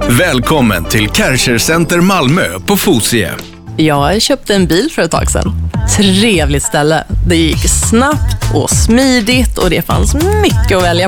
Välkommen till Kärcher Center Malmö på Fosie. Jag köpte en bil för ett tag sedan. Trevligt ställe. Det gick snabbt och smidigt och det fanns mycket att välja